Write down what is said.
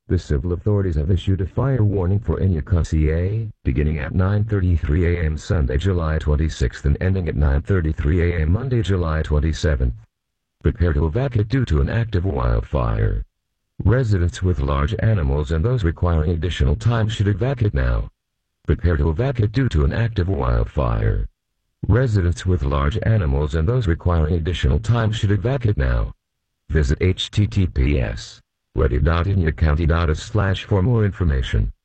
The civil authorities have issued a fire warning for Enyuka CA, beginning at 9:33 a.m. Sunday, July 26th and ending at 9:33 a.m. Monday, July 27th. Prepare to evacuate due to an active wildfire. Residents with large animals and those requiring additional time should evacuate now. Prepare to evacuate due to an active wildfire. Residents with large animals and those requiring additional time should evacuate now. Visit https://ready.enyucounty.us/ for more information.